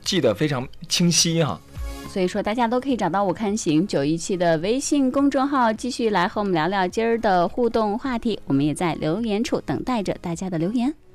记得非常清晰哈。 所以说大家都可以找到我看行917的微信公众号，继续来和我们聊聊今儿的互动话题。我们也在留言处等待着大家的留言。